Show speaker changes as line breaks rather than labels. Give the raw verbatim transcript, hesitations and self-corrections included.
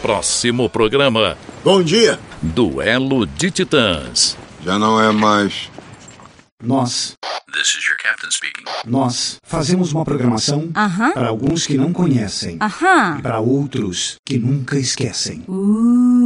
próximo programa.
Bom dia.
Duelo de Titãs.
Já não é mais.
Nós.
This is your captain speaking.
Nós fazemos uma programação
uh-huh.
para alguns que não conhecem
uh-huh.
e para outros que nunca esquecem.
Uh.